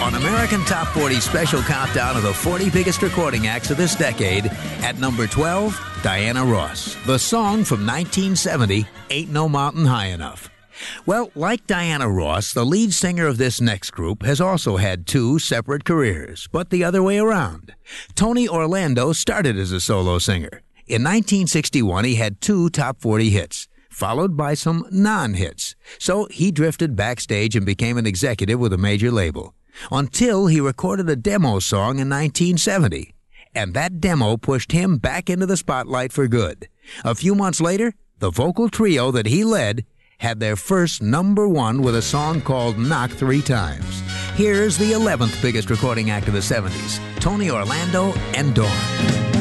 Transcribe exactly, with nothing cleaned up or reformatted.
on American Top forty special countdown of the forty biggest recording acts of this decade, at number twelve, Diana Ross. The song from nineteen seventy, Ain't No Mountain High Enough. Well, like Diana Ross, the lead singer of this next group has also had two separate careers, but the other way around. Tony Orlando started as a solo singer. In nineteen sixty-one, he had two top forty hits, followed by some non-hits. So he drifted backstage and became an executive with a major label, until he recorded a demo song in nineteen seventy. And that demo pushed him back into the spotlight for good. A few months later, the vocal trio that he led had their first number one with a song called Knock Three Times. Here's the eleventh biggest recording act of the seventies, Tony Orlando and Dawn.